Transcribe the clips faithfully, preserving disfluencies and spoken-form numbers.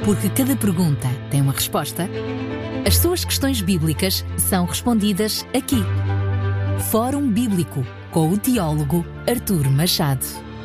Porque cada pergunta tem uma resposta, as suas questões bíblicas são respondidas aqui. Fórum Bíblico, com o teólogo Artur Machado.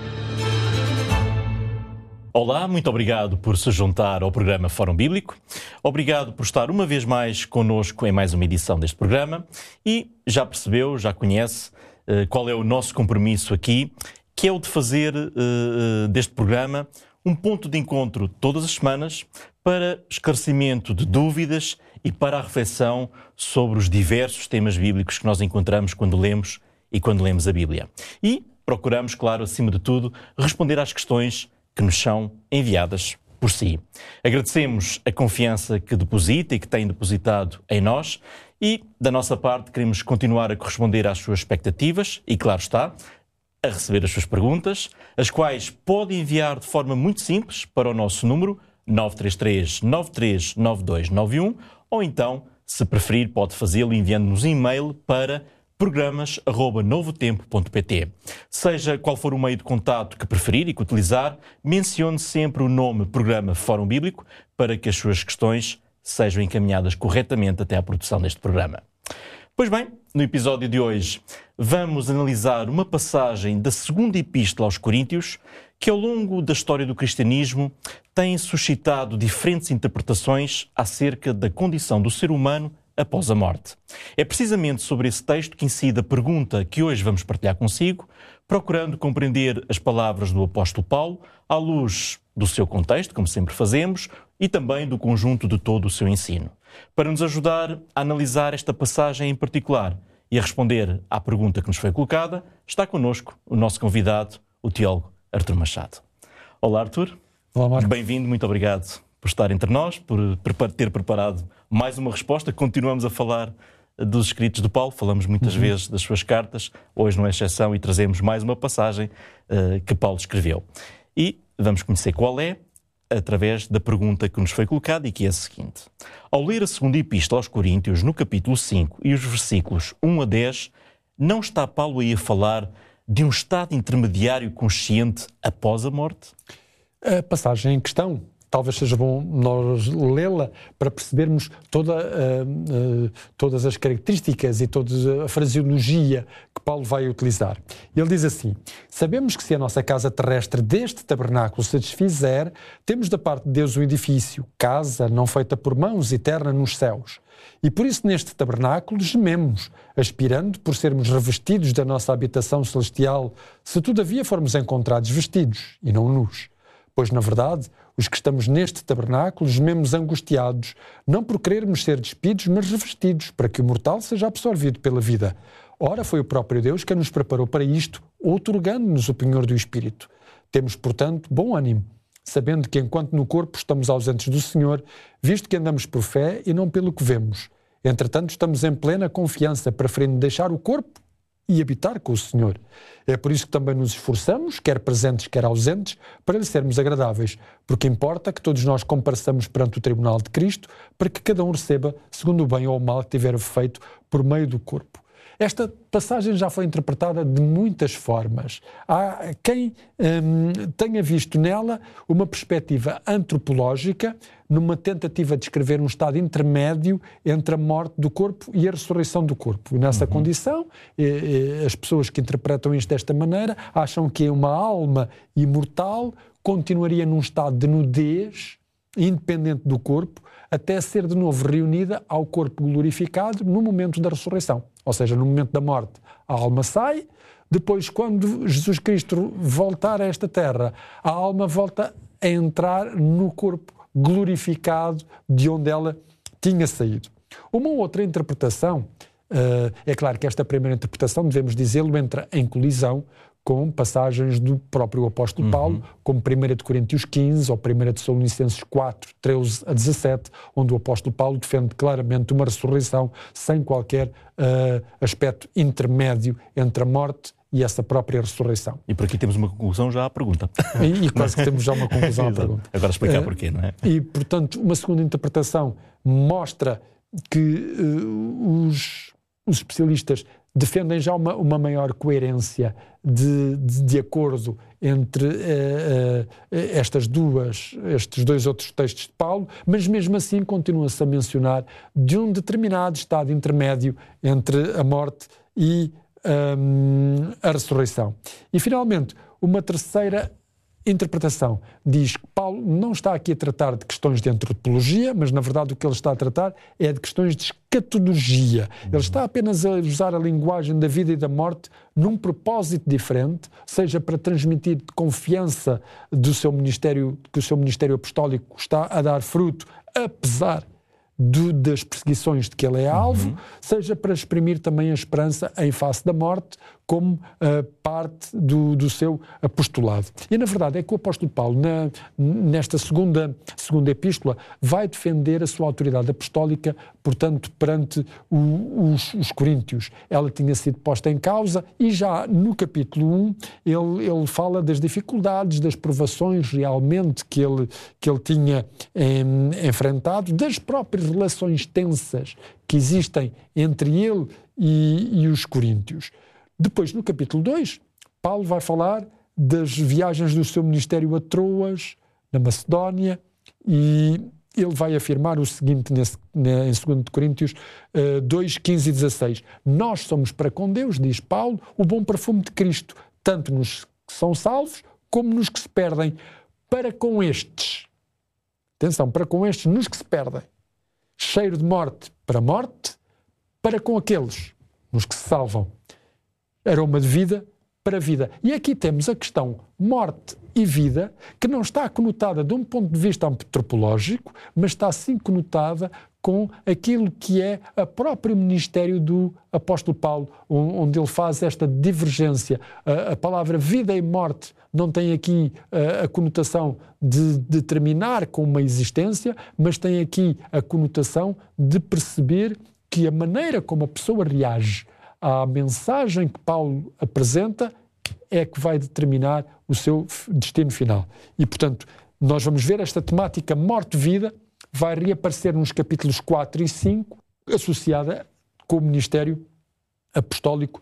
Olá, muito obrigado por se juntar ao programa Fórum Bíblico. Obrigado por estar uma vez mais connosco em mais uma edição deste programa. E já percebeu, já conhece uh, qual é o nosso compromisso aqui, que é o de fazer uh, deste programa um ponto de encontro todas as semanas para esclarecimento de dúvidas e para a reflexão sobre os diversos temas bíblicos que nós encontramos quando lemos e quando lemos a Bíblia. E procuramos, claro, acima de tudo, responder às questões que nos são enviadas por si. Agradecemos a confiança que deposita e que tem depositado em nós e, da nossa parte, queremos continuar a corresponder às suas expectativas e, claro está, a receber as suas perguntas, as quais pode enviar de forma muito simples para o nosso número nove três três, nove três nove dois nove um ou então, se preferir, pode fazê-lo enviando-nos e-mail para programas arroba novotempo ponto pt. Seja qual for o meio de contato que preferir e que utilizar, mencione sempre o nome Programa Fórum Bíblico para que as suas questões sejam encaminhadas corretamente até à produção deste programa. Pois bem, no episódio de hoje vamos analisar uma passagem da segunda Epístola aos Coríntios que ao longo da história do cristianismo tem suscitado diferentes interpretações acerca da condição do ser humano após a morte. É precisamente sobre esse texto que incide a pergunta que hoje vamos partilhar consigo, procurando compreender as palavras do apóstolo Paulo à luz do seu contexto, como sempre fazemos, e também do conjunto de todo o seu ensino. Para nos ajudar a analisar esta passagem em particular e a responder à pergunta que nos foi colocada, está connosco o nosso convidado, o teólogo Artur Machado. Olá, Artur. Olá, Marcos. Bem-vindo, muito obrigado por estar entre nós, por ter preparado mais uma resposta. Continuamos a falar dos escritos de Paulo, falamos muitas uhum. vezes das suas cartas, hoje não é exceção e trazemos mais uma passagem uh, que Paulo escreveu. E vamos conhecer qual é, através da pergunta que nos foi colocada e que é a seguinte. Ao ler a segunda Epístola aos Coríntios, no capítulo cinco e os versículos um a dez, não está Paulo aí a falar de um estado intermediário consciente após a morte? A passagem em questão, talvez seja bom nós lê-la para percebermos toda, uh, uh, todas as características e toda a fraseologia que Paulo vai utilizar. Ele diz assim: sabemos que se a nossa casa terrestre deste tabernáculo se desfizer, temos da parte de Deus um edifício, casa não feita por mãos, eterna nos céus. E por isso neste tabernáculo gememos, aspirando por sermos revestidos da nossa habitação celestial, se todavia formos encontrados vestidos e não nus. Pois, na verdade, os que estamos neste tabernáculo gememos angustiados, não por querermos ser despidos, mas revestidos, para que o mortal seja absorvido pela vida. Ora, foi o próprio Deus que nos preparou para isto, outorgando-nos o penhor do Espírito. Temos, portanto, bom ânimo, sabendo que enquanto no corpo estamos ausentes do Senhor, visto que andamos por fé e não pelo que vemos. Entretanto, estamos em plena confiança, preferindo deixar o corpo e habitar com o Senhor. É por isso que também nos esforçamos, quer presentes, quer ausentes, para lhe sermos agradáveis, porque importa que todos nós compareçamos perante o tribunal de Cristo, para que cada um receba segundo o bem ou o mal que tiver feito por meio do corpo. Esta passagem já foi interpretada de muitas formas. Há quem hum, tenha visto nela uma perspectiva antropológica, numa tentativa de descrever um estado intermédio entre a morte do corpo e a ressurreição do corpo. E nessa uhum. condição, eh, eh, as pessoas que interpretam isto desta maneira acham que uma alma imortal continuaria num estado de nudez, independente do corpo, até ser de novo reunida ao corpo glorificado no momento da ressurreição. Ou seja, no momento da morte, a alma sai, depois, quando Jesus Cristo voltar a esta terra, a alma volta a entrar no corpo glorificado de onde ela tinha saído. Uma outra interpretação, uh, é claro que esta primeira interpretação, devemos dizê-lo, entra em colisão com passagens do próprio apóstolo uhum. Paulo, como primeira de Coríntios quinze ou primeira de Tessalonicenses quatro, treze a dezassete, onde o apóstolo Paulo defende claramente uma ressurreição sem qualquer uh, aspecto intermédio entre a morte e essa própria ressurreição. E por aqui temos uma conclusão já à pergunta. E, e quase que temos já uma conclusão à pergunta. Agora explicar uh, porquê, não é? E, portanto, uma segunda interpretação mostra que uh, os, os especialistas defendem já uma, uma maior coerência de, de, de acordo entre uh, uh, estas duas, estes dois outros textos de Paulo, mas mesmo assim continua-se a mencionar de um determinado estado intermédio entre a morte e um, a ressurreição. E finalmente, uma terceira interpretação diz que Paulo não está aqui a tratar de questões de antropologia, mas na verdade o que ele está a tratar é de questões de escatologia. Ele está apenas a usar a linguagem da vida e da morte num propósito diferente, seja para transmitir confiança do seu ministério, que o seu ministério apostólico está a dar fruto, apesar do, das perseguições de que ele é alvo, uhum. seja para exprimir também a esperança em face da morte, como uh, parte do, do seu apostolado. E, na verdade, é que o apóstolo Paulo, na, nesta segunda, segunda epístola, vai defender a sua autoridade apostólica, portanto, perante o, os, os coríntios. Ela tinha sido posta em causa e já no capítulo um ele, ele fala das dificuldades, das provações realmente que ele, que ele tinha em, enfrentado, das próprias relações tensas que existem entre ele e, e os coríntios. Depois, no capítulo dois, Paulo vai falar das viagens do seu ministério a Troas, na Macedónia, e ele vai afirmar o seguinte nesse, em dois Coríntios dois, quinze e dezasseis. Nós somos para com Deus, diz Paulo, o bom perfume de Cristo, tanto nos que são salvos, como nos que se perdem. Para com estes, atenção, para com estes, nos que se perdem, cheiro de morte para morte, para com aqueles, nos que se salvam, aroma de vida para vida. E aqui temos a questão morte e vida, que não está conotada de um ponto de vista antropológico, mas está sim conotada com aquilo que é o próprio ministério do apóstolo Paulo, onde ele faz esta divergência. A, a palavra vida e morte não tem aqui a, a conotação de, de terminar com uma existência, mas tem aqui a conotação de perceber que a maneira como a pessoa reage à mensagem que Paulo apresenta é que vai determinar o seu destino final. E, portanto, nós vamos ver esta temática morte-vida vai reaparecer nos capítulos quatro e cinco, associada com o ministério apostólico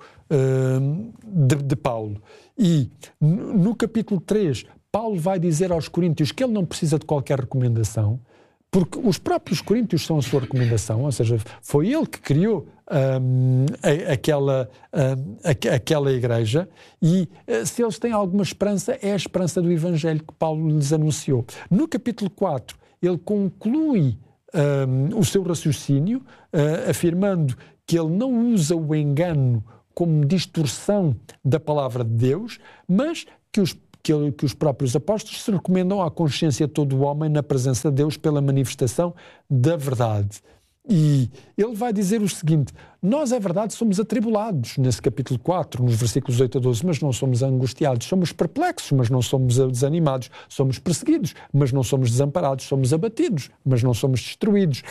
uh, de, de Paulo. E no capítulo três, Paulo vai dizer aos coríntios que ele não precisa de qualquer recomendação, porque os próprios coríntios são a sua recomendação, ou seja, foi ele que criou um, a, aquela, um, a, aquela igreja, e uh, se eles têm alguma esperança, é a esperança do Evangelho que Paulo lhes anunciou. No capítulo quatro, ele conclui um, o seu raciocínio, uh, afirmando que ele não usa o engano como distorção da palavra de Deus, mas que os Que, ele, que os próprios apóstolos se recomendam à consciência de todo o homem na presença de Deus pela manifestação da verdade. E ele vai dizer o seguinte: nós, é verdade, somos atribulados, nesse capítulo quatro, nos versículos oito a doze, mas não somos angustiados, somos perplexos, mas não somos desanimados, somos perseguidos, mas não somos desamparados, somos abatidos, mas não somos destruídos.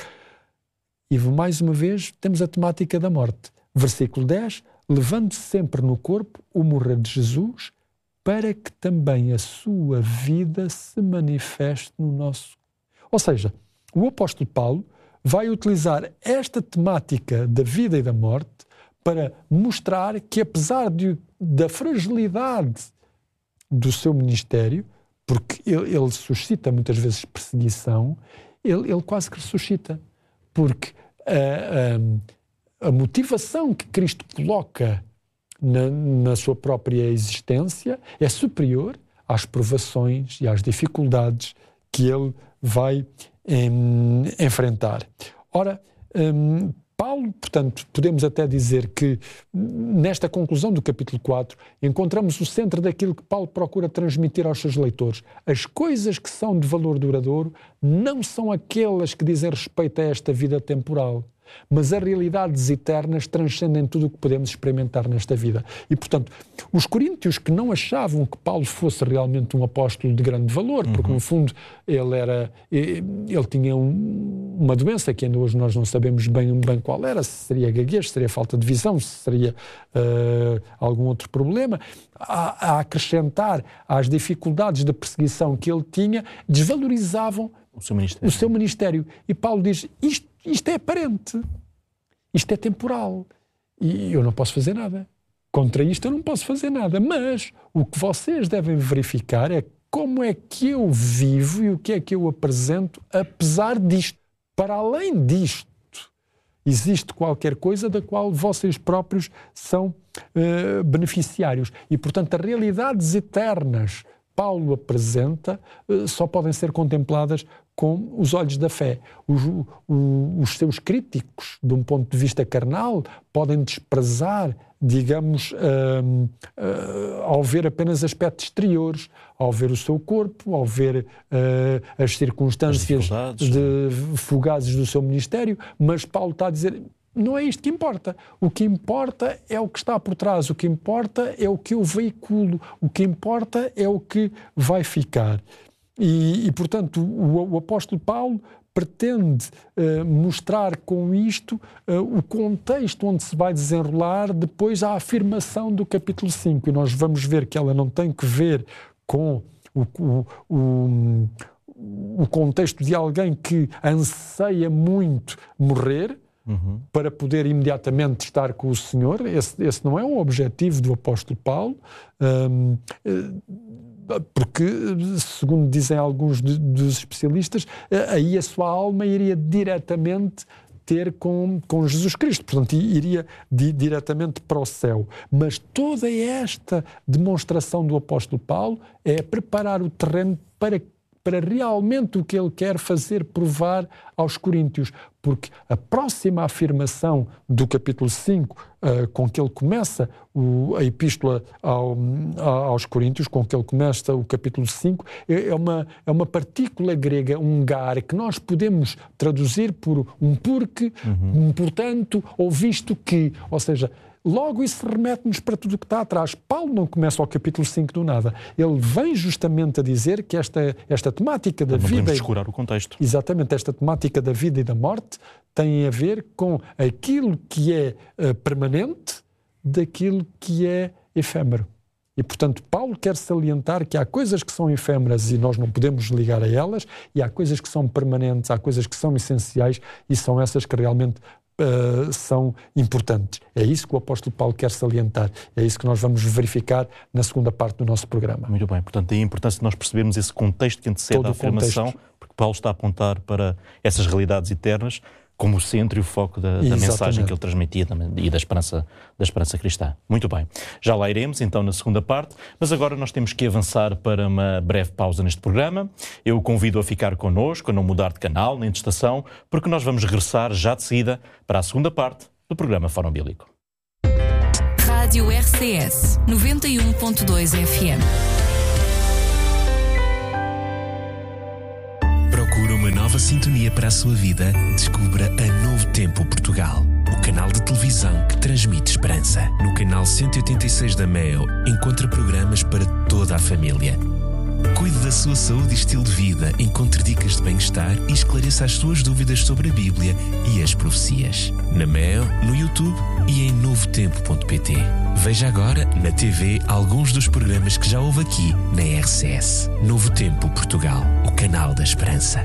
E mais uma vez temos a temática da morte. Versículo dez: levando-se sempre no corpo o morrer de Jesus, para que também a sua vida se manifeste no nosso. Ou seja, o apóstolo Paulo vai utilizar esta temática da vida e da morte para mostrar que, apesar de, da fragilidade do seu ministério, porque ele, ele suscita muitas vezes perseguição, ele, ele quase que ressuscita, porque a, a, a motivação que Cristo coloca Na, na sua própria existência é superior às provações e às dificuldades que ele vai em, enfrentar. Ora, um, Paulo, portanto, podemos até dizer que nesta conclusão do capítulo quatro encontramos o centro daquilo que Paulo procura transmitir aos seus leitores. As coisas que são de valor duradouro não são aquelas que dizem respeito a esta vida temporal, mas as realidades eternas transcendem tudo o que podemos experimentar nesta vida. E, portanto, os coríntios que não achavam que Paulo fosse realmente um apóstolo de grande valor, porque, uhum. no fundo, ele era, ele tinha um, uma doença que ainda hoje nós não sabemos bem, bem qual era, se seria gaguez, se seria falta de visão, se seria uh, algum outro problema, a, a acrescentar às dificuldades da perseguição que ele tinha, desvalorizavam o seu ministério. O seu ministério. E Paulo diz, isto Isto é aparente, isto é temporal. e eu não posso fazer nada. Contra isto eu não posso fazer nada, mas o que vocês devem verificar é como é que eu vivo e o que é que eu apresento apesar disto. Para além disto, existe qualquer coisa da qual vocês próprios são uh, beneficiários. E, portanto, as realidades eternas Paulo apresenta uh, só podem ser contempladas com os olhos da fé. Os, o, os seus críticos, de um ponto de vista carnal, podem desprezar, digamos, uh, uh, ao ver apenas aspectos exteriores, ao ver o seu corpo, ao ver uh, as circunstâncias as de, fugazes do seu ministério, mas Paulo está a dizer, não é isto que importa. O que importa é o que está por trás, o que importa é o que eu veiculo, o que importa é o que vai ficar. E, e portanto, o, o apóstolo Paulo pretende uh, mostrar com isto uh, o contexto onde se vai desenrolar depois a afirmação do capítulo cinco. E nós vamos ver que ela não tem que ver com o, o, o, o contexto de alguém que anseia muito morrer, uhum, para poder imediatamente estar com o Senhor. Esse, esse não é o objetivo do apóstolo Paulo. Um, porque, segundo dizem alguns de, dos especialistas, aí a sua alma iria diretamente ter com, com Jesus Cristo, portanto, iria di, diretamente para o céu. Mas toda esta demonstração do apóstolo Paulo é preparar o terreno para para realmente o que ele quer fazer provar aos coríntios, porque a próxima afirmação do capítulo cinco, uh, com que ele começa o, a epístola ao, aos coríntios, com que ele começa o capítulo cinco, é, é, uma, é uma partícula grega, um gar, que nós podemos traduzir por um porque, uhum, um portanto, ou visto que, ou seja, logo isso remete-nos para tudo o que está atrás. Paulo não começa ao capítulo cinco do nada. Ele vem justamente a dizer que esta, esta temática da não vida... Não podemos descurar o contexto. Exatamente, esta temática da vida e da morte tem a ver com aquilo que é uh, permanente daquilo que é efêmero. E, portanto, Paulo quer salientar que há coisas que são efêmeras e nós não podemos ligar a elas, e há coisas que são permanentes, há coisas que são essenciais e são essas que realmente Uh, são importantes. É isso que o apóstolo Paulo quer salientar. É isso que nós vamos verificar na segunda parte do nosso programa. Muito bem. Portanto, é a importância de nós percebermos esse contexto que antecede a afirmação, porque Paulo está a apontar para essas realidades eternas como o centro e o foco da, da mensagem que ele transmitia e da esperança, da esperança cristã. Muito bem. Já lá iremos, então, na segunda parte, mas agora nós temos que avançar para uma breve pausa neste programa. Eu o convido a ficar connosco, a não mudar de canal nem de estação, porque nós vamos regressar já de seguida para a segunda parte do programa Fórum Bíblico. Rádio R C S noventa e um ponto dois F M. Procura uma nova sintonia para a sua vida? Descubra a Novo Tempo Portugal, o canal de televisão que transmite esperança. No canal cento e oitenta e seis da Meo, encontra programas para toda a família. Cuide da sua saúde e estilo de vida, encontre dicas de bem-estar e esclareça as suas dúvidas sobre a Bíblia e as profecias. Na Meo, no YouTube e em novo tempo ponto pt. Veja agora na T V alguns dos programas que já houve aqui na R C S. Novo Tempo Portugal, o canal da esperança.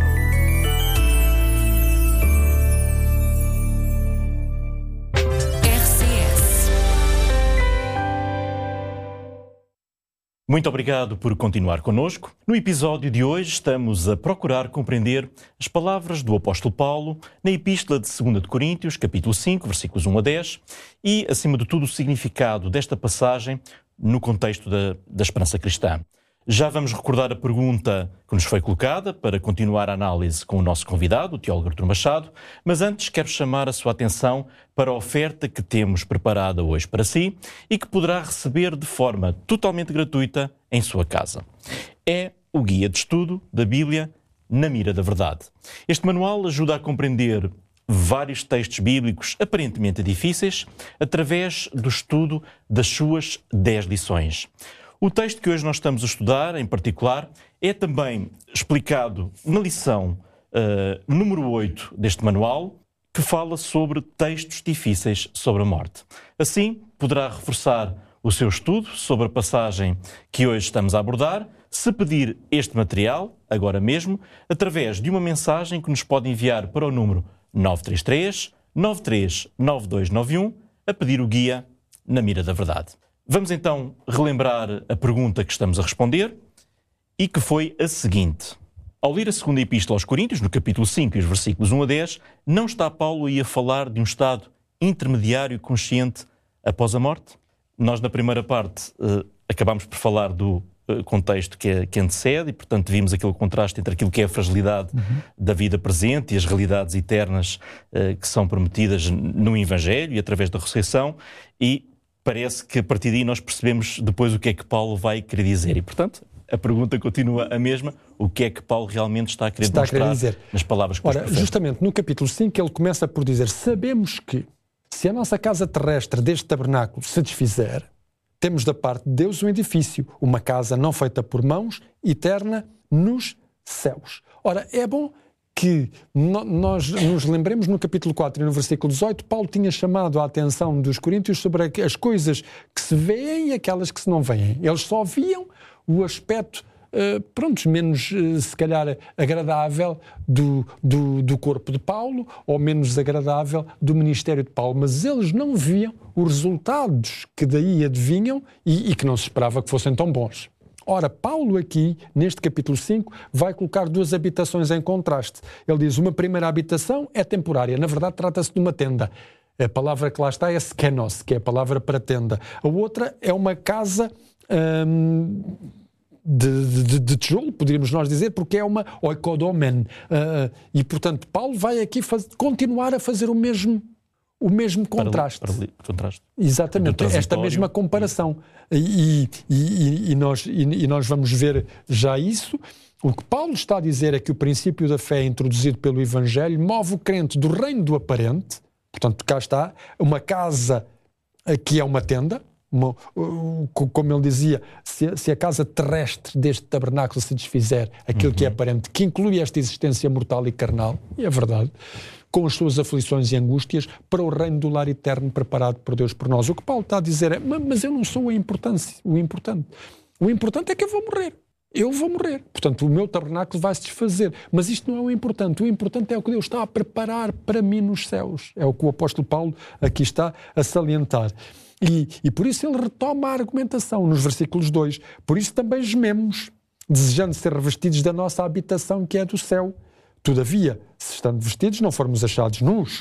Muito obrigado por continuar connosco. No episódio de hoje estamos a procurar compreender as palavras do apóstolo Paulo na epístola de segunda de Coríntios, capítulo cinco, versículos um a dez, e, acima de tudo, o significado desta passagem no contexto da, da esperança cristã. Já vamos recordar a pergunta que nos foi colocada para continuar a análise com o nosso convidado, o teólogo Artur Machado, mas antes quero chamar a sua atenção para a oferta que temos preparada hoje para si e que poderá receber de forma totalmente gratuita em sua casa. É o Guia de Estudo da Bíblia na Mira da Verdade. Este manual ajuda a compreender vários textos bíblicos aparentemente difíceis através do estudo das suas dez lições. O texto que hoje nós estamos a estudar, em particular, é também explicado na lição uh, número oito deste manual, que fala sobre textos difíceis sobre a morte. Assim, poderá reforçar o seu estudo sobre a passagem que hoje estamos a abordar, se pedir este material, agora mesmo, através de uma mensagem que nos pode enviar para o número nove três três, nove três nove dois nove um, a pedir o guia na mira da verdade. Vamos então relembrar a pergunta que estamos a responder e que foi a seguinte. Ao ler a segunda epístola aos Coríntios, no capítulo cinco e os versículos um a dez, não está Paulo aí a falar de um estado intermediário consciente após a morte? Nós, na primeira parte, eh, acabámos por falar do eh, contexto que, é, que antecede e, portanto, vimos aquele contraste entre aquilo que é a fragilidade uhum. da vida presente e as realidades eternas eh, que são prometidas no Evangelho e através da ressurreição, e parece que a partir daí nós percebemos depois o que é que Paulo vai querer dizer. E, portanto, a pergunta continua a mesma. O que é que Paulo realmente está a querer está demonstrar a querer dizer. Nas palavras que Ora, justamente no capítulo cinco ele começa por dizer: sabemos que se a nossa casa terrestre deste tabernáculo se desfizer, temos da parte de Deus um edifício, uma casa não feita por mãos, eterna nos céus. Ora, é bom que no, nós nos lembremos no capítulo quatro e no versículo dezoito, Paulo tinha chamado a atenção dos coríntios sobre as coisas que se veem e aquelas que se não veem. Eles só viam o aspecto, uh, pronto, menos, uh, se calhar, agradável do, do, do corpo de Paulo, ou menos agradável do ministério de Paulo, mas eles não viam os resultados que daí advinham e, e que não se esperava que fossem tão bons. Ora, Paulo aqui, neste capítulo cinco, vai colocar duas habitações em contraste. Ele diz: uma primeira habitação é temporária, na verdade trata-se de uma tenda. A palavra que lá está é skenos, que é a palavra para tenda. A outra é uma casa hum, de, de, de tijolo, poderíamos nós dizer, porque é uma oikodomen. Uh, e, portanto, Paulo vai aqui faz, continuar a fazer o mesmo O mesmo contraste. Para, para, contraste. Exatamente, esta mesma comparação. E, e, e, nós, e, e nós vamos ver já isso. O que Paulo está a dizer é que o princípio da fé introduzido pelo Evangelho move o crente do reino do aparente, portanto, cá está, uma casa que é uma tenda, uma, como ele dizia, se, se a casa terrestre deste tabernáculo se desfizer, aquilo uhum. que é aparente, que inclui esta existência mortal e carnal, e é verdade, com as suas aflições e angústias, para o reino do lar eterno preparado por Deus por nós. O que Paulo está a dizer é: mas eu não sou a importância, o importante. O importante é que eu vou morrer. Eu vou morrer. Portanto, o meu tabernáculo vai se desfazer. Mas isto não é o importante. O importante é o que Deus está a preparar para mim nos céus. É o que o apóstolo Paulo aqui está a salientar. E, e por isso ele retoma a argumentação nos versículos dois. Por isso também gememos, desejando ser revestidos da nossa habitação que é do céu. Todavia, se estando vestidos, não formos achados nus,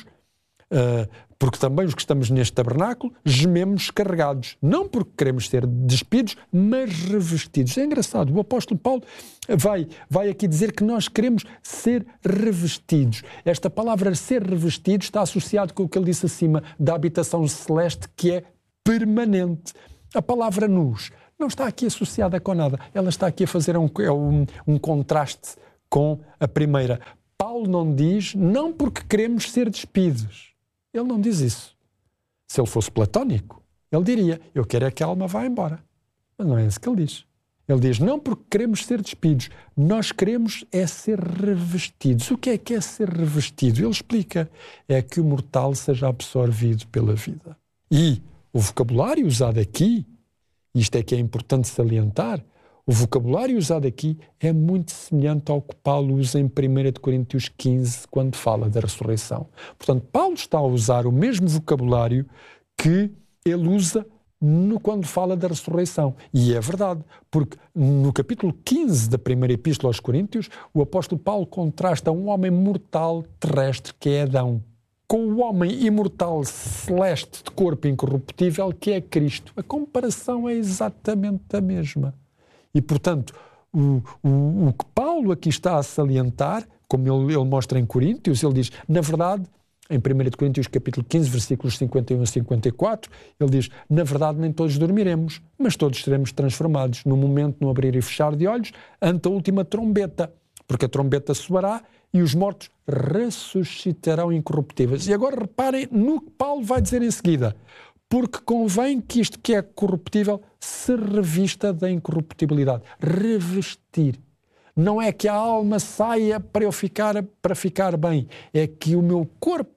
uh, porque também os que estamos neste tabernáculo gememos carregados, não porque queremos ser despidos, mas revestidos. É engraçado, o apóstolo Paulo vai, vai aqui dizer que nós queremos ser revestidos. Esta palavra ser revestido está associado com o que ele disse acima, da habitação celeste, que é permanente. A palavra nus não está aqui associada com nada, ela está aqui a fazer um, um, um contraste com a primeira. Paulo não diz, não porque queremos ser despidos. Ele não diz isso. Se ele fosse platónico, ele diria: eu quero é que a alma vá embora. Mas não é isso que ele diz. Ele diz, não porque queremos ser despidos, nós queremos é ser revestidos. O que é que é ser revestido? Ele explica, é que o mortal seja absorvido pela vida. E o vocabulário usado aqui, isto é que é importante salientar, o vocabulário usado aqui é muito semelhante ao que Paulo usa em primeira Coríntios quinze, quando fala da ressurreição. Portanto, Paulo está a usar o mesmo vocabulário que ele usa no, quando fala da ressurreição. E é verdade, porque no capítulo quinze da primeira epístola aos Coríntios, o apóstolo Paulo contrasta um homem mortal terrestre, que é Adão, com o homem imortal celeste de corpo incorruptível, que é Cristo. A comparação é exatamente a mesma. E, portanto, o, o, o que Paulo aqui está a salientar, como ele, ele mostra em Coríntios, ele diz, na verdade, em primeira Coríntios capítulo quinze, versículos cinquenta e um a cinquenta e quatro, ele diz, na verdade nem todos dormiremos, mas todos seremos transformados no momento, no abrir e fechar de olhos, ante a última trombeta, porque a trombeta soará e os mortos ressuscitarão incorruptíveis. E agora reparem no que Paulo vai dizer em seguida, porque convém que isto que é corruptível se revista da incorruptibilidade. Revestir. Não é que a alma saia para eu ficar, para ficar bem, é que o meu corpo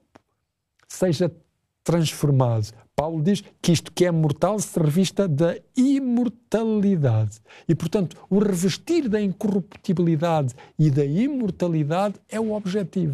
seja transformado. Paulo diz que isto que é mortal se revista da imortalidade. E, portanto, o revestir da incorruptibilidade e da imortalidade é o objetivo.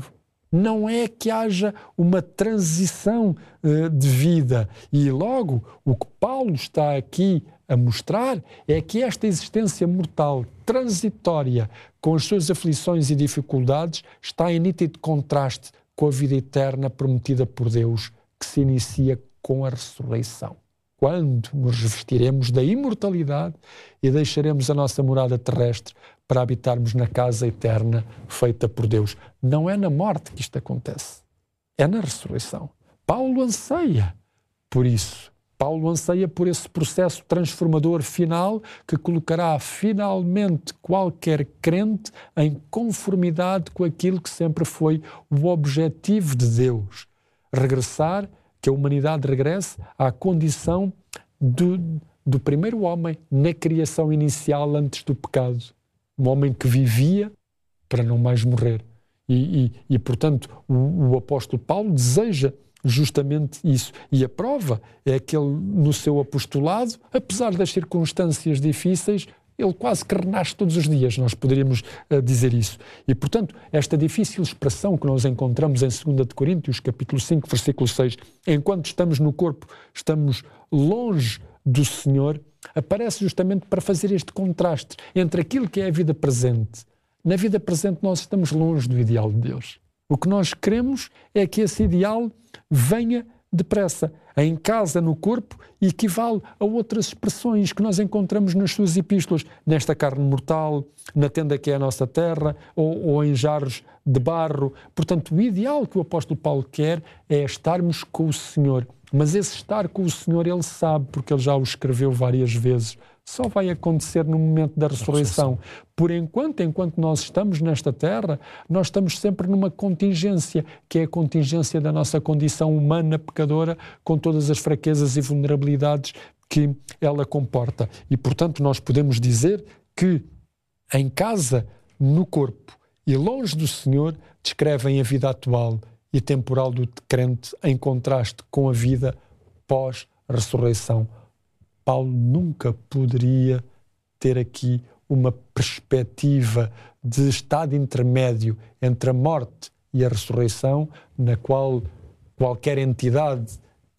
Não é que haja uma transição uh, de vida. E logo, o que Paulo está aqui a mostrar é que esta existência mortal, transitória, com as suas aflições e dificuldades, está em nítido contraste com a vida eterna prometida por Deus, que se inicia com a ressurreição. Quando nos revestiremos da imortalidade e deixaremos a nossa morada terrestre para habitarmos na casa eterna feita por Deus. Não é na morte que isto acontece, é na ressurreição. Paulo anseia por isso. Paulo anseia por esse processo transformador final que colocará finalmente qualquer crente em conformidade com aquilo que sempre foi o objetivo de Deus. Regressar, que a humanidade regresse à condição do, do primeiro homem na criação inicial antes do pecado. Um homem que vivia para não mais morrer. E, e, e portanto, o, o apóstolo Paulo deseja justamente isso. E a prova é que ele, no seu apostolado, apesar das circunstâncias difíceis, ele quase que renasce todos os dias, nós poderíamos uh, dizer isso. E, portanto, esta difícil expressão que nós encontramos em dois de Coríntios, capítulo cinco, versículo seis, enquanto estamos no corpo, estamos longe do Senhor, aparece justamente para fazer este contraste entre aquilo que é a vida presente. Na vida presente nós estamos longe do ideal de Deus. O que nós queremos é que esse ideal venha depressa. Em casa, no corpo, equivale a outras expressões que nós encontramos nas suas epístolas, nesta carne mortal, na tenda que é a nossa terra, ou, ou em jarros de barro. Portanto, o ideal que o apóstolo Paulo quer é estarmos com o Senhor. Mas esse estar com o Senhor, ele sabe, porque ele já o escreveu várias vezes, só vai acontecer no momento da ressurreição. Por enquanto, enquanto nós estamos nesta terra, nós estamos sempre numa contingência, que é a contingência da nossa condição humana, pecadora, com todas as fraquezas e vulnerabilidades que ela comporta. E, portanto, nós podemos dizer que em casa, no corpo e longe do Senhor, descrevem a vida atual e temporal do crente em contraste com a vida pós-ressurreição. Paulo nunca poderia ter aqui uma perspectiva de estado intermédio entre a morte e a ressurreição, na qual qualquer entidade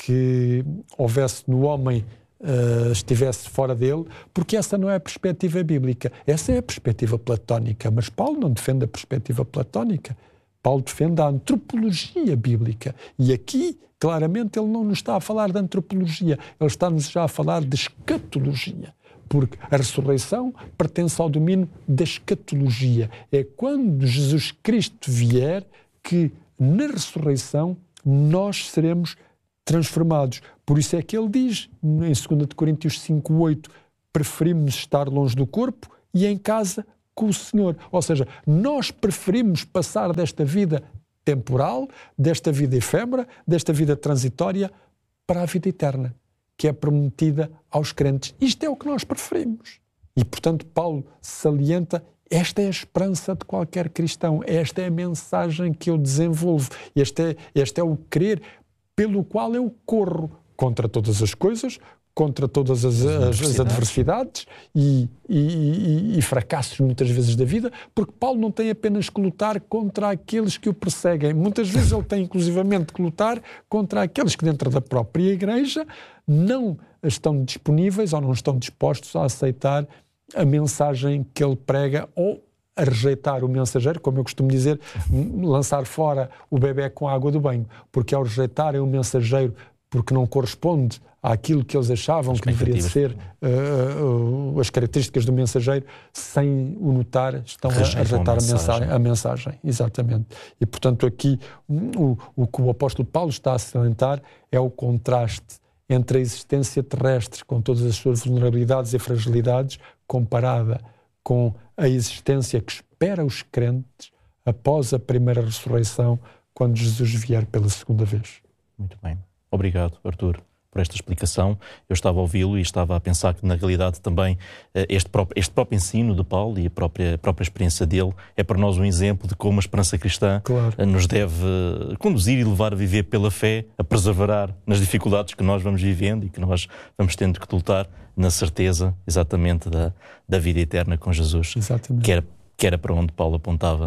que houvesse no homem uh, estivesse fora dele, porque essa não é a perspectiva bíblica, essa é a perspectiva platónica, mas Paulo não defende a perspectiva platónica. Paulo defende a antropologia bíblica. E aqui, claramente, ele não nos está a falar de antropologia, ele está-nos já a falar de escatologia. Porque a ressurreição pertence ao domínio da escatologia. É quando Jesus Cristo vier que, na ressurreição, nós seremos transformados. Por isso é que ele diz, em dois de Coríntios cinco, oito, preferimos estar longe do corpo e em casa com o Senhor. Ou seja, nós preferimos passar desta vida temporal, desta vida efêmera, desta vida transitória, para a vida eterna, que é prometida aos crentes. Isto é o que nós preferimos. E, portanto, Paulo salienta, esta é a esperança de qualquer cristão, esta é a mensagem que eu desenvolvo, este é, este é o querer pelo qual eu corro contra todas as coisas, contra todas as, as, as adversidades e, e, e, e fracassos muitas vezes da vida, porque Paulo não tem apenas que lutar contra aqueles que o perseguem. Muitas vezes ele tem inclusivamente que lutar contra aqueles que dentro da própria igreja não estão disponíveis ou não estão dispostos a aceitar a mensagem que ele prega ou a rejeitar o mensageiro, como eu costumo dizer, lançar fora o bebé com a água do banho, porque ao rejeitarem o mensageiro porque não corresponde àquilo que eles achavam que deveria ser uh, uh, as características do mensageiro, sem o notar, estão a, a rejeitar a mensagem. a mensagem. Exatamente. E, portanto, aqui o, o que o apóstolo Paulo está a salientar é o contraste entre a existência terrestre, com todas as suas vulnerabilidades e fragilidades, comparada com a existência que espera os crentes após a primeira ressurreição, quando Jesus vier pela segunda vez. Muito bem. Obrigado, Artur, por esta explicação. Eu estava a ouvi-lo e estava a pensar que, na realidade, também este próprio, este próprio ensino de Paulo e a própria, a própria experiência dele é para nós um exemplo de como a esperança cristã claro. nos deve conduzir e levar a viver pela fé, a perseverar nas dificuldades que nós vamos vivendo e que nós vamos tendo que lutar na certeza, exatamente, da, da vida eterna com Jesus. Exatamente. Que era, que era para onde Paulo apontava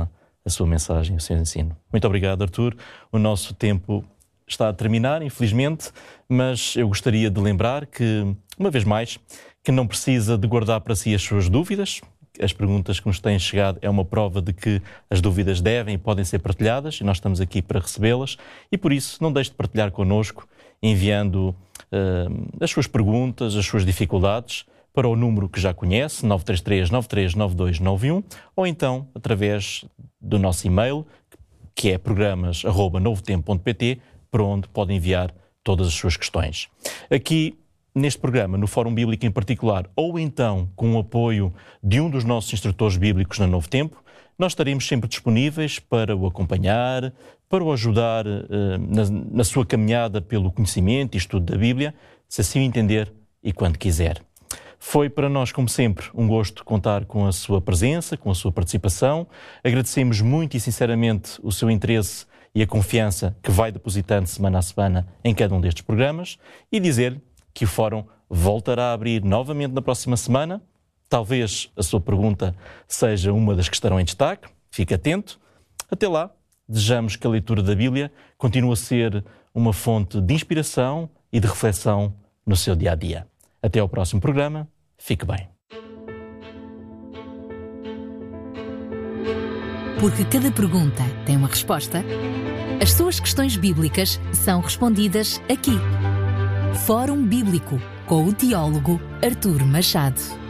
a sua mensagem, o seu ensino. Muito obrigado, Artur. O nosso tempo está a terminar, infelizmente, mas eu gostaria de lembrar que, uma vez mais, que não precisa de guardar para si as suas dúvidas. As perguntas que nos têm chegado é uma prova de que as dúvidas devem e podem ser partilhadas, e nós estamos aqui para recebê-las, e por isso não deixe de partilhar connosco, enviando uh, as suas perguntas, as suas dificuldades, para o número que já conhece, nove três três, nove três nove dois nove um, ou então através do nosso e-mail, que é programas arroba novotempo ponto pt, para onde pode enviar todas as suas questões. Aqui, neste programa, no Fórum Bíblico em particular, ou então com o apoio de um dos nossos instrutores bíblicos na Novo Tempo, nós estaremos sempre disponíveis para o acompanhar, para o ajudar uh, na, na sua caminhada pelo conhecimento e estudo da Bíblia, se assim o entender e quando quiser. Foi para nós, como sempre, um gosto contar com a sua presença, com a sua participação. Agradecemos muito e sinceramente o seu interesse e a confiança que vai depositando semana a semana em cada um destes programas, e dizer-lhe que o Fórum voltará a abrir novamente na próxima semana. Talvez a sua pergunta seja uma das que estarão em destaque. Fique atento. Até lá, desejamos que a leitura da Bíblia continue a ser uma fonte de inspiração e de reflexão no seu dia-a-dia. Até ao próximo programa. Fique bem. Porque cada pergunta tem uma resposta, as suas questões bíblicas são respondidas aqui. Fórum Bíblico, com o teólogo Artur Machado.